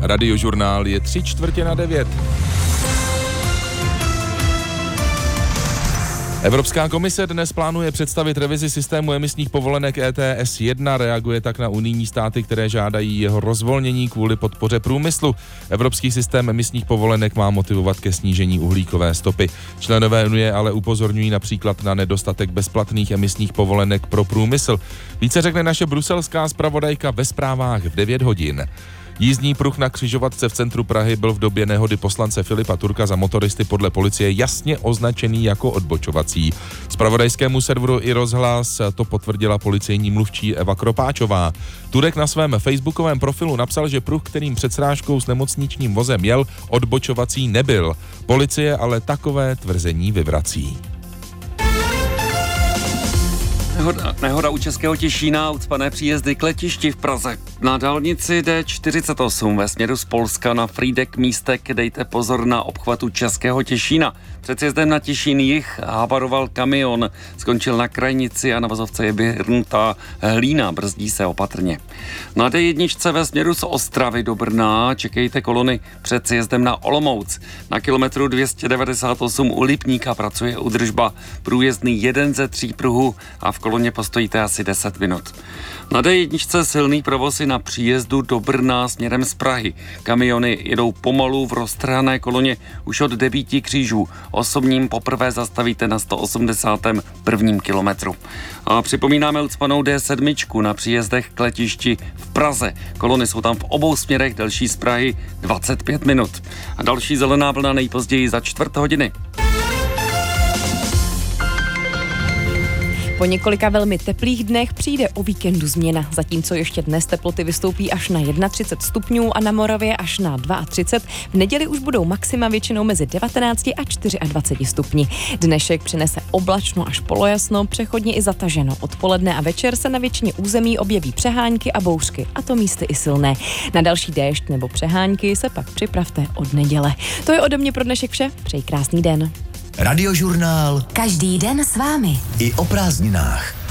Radiožurnál je 8:45. Evropská komise dnes plánuje představit revizi systému emisních povolenek ETS 1, reaguje tak na unijní státy, které žádají jeho rozvolnění kvůli podpoře průmyslu. Evropský systém emisních povolenek má motivovat ke snížení uhlíkové stopy. Členové unie ale upozorňují například na nedostatek bezplatných emisních povolenek pro průmysl. Více řekne naše bruselská zpravodajka ve zprávách v 9 hodin. Jízdní pruh na křižovatce v centru Prahy byl v době nehody poslance Filipa Turka za motoristy podle policie jasně označený jako odbočovací. Zpravodajskému serveru iRozhlas to potvrdila policejní mluvčí Eva Kropáčová. Turek na svém facebookovém profilu napsal, že pruh, kterým před srážkou s nemocničním vozem jel, odbočovací nebyl. Policie ale takové tvrzení vyvrací. Nehoda u Českého Těšína, ucpané příjezdy k letišti v Praze. Na dálnici D48 ve směru z Polska na Frýdek místek dejte pozor na obchvatu Českého Těšína. Před sjezdem na Těšín jih havaroval kamion, skončil na krajnici a na vozovce je vyhrnutá hlína, brzdí se opatrně. Na D1 ve směru z Ostravy do Brna čekejte kolony před sjezdem na Olomouc. Na kilometru 298 u Lipníka pracuje údržba, průjezdný 1 ze 3 pruhů a v koloně postojíte asi 10 minut. Na D1 silný provoz i na příjezdu do Brna směrem z Prahy. Kamiony jedou pomalu v roztrhané koloně už od 9 křížů. Osobním poprvé zastavíte na 181. kilometru. A připomínáme ucpanou D7 na příjezdech k letišti v Praze. Kolony jsou tam v obou směrech, delší z Prahy 25 minut. A další zelená vlna nejpozději za 1/4 hodiny. Po několika velmi teplých dnech přijde o víkendu změna. Zatímco ještě dnes teploty vystoupí až na 31 stupňů a na Moravě až na 32, v neděli už budou maxima většinou mezi 19 a 24 stupni. Dnešek přinese oblačno až polojasno, přechodně i zataženo. Odpoledne a večer se na většině území objeví přehánky a bouřky, a to místy i silné. Na další déšť nebo přehánky se pak připravte od neděle. To je ode mě pro dnešek vše. Přeji krásný den. Radiožurnál. Každý den s vámi. I o prázdninách.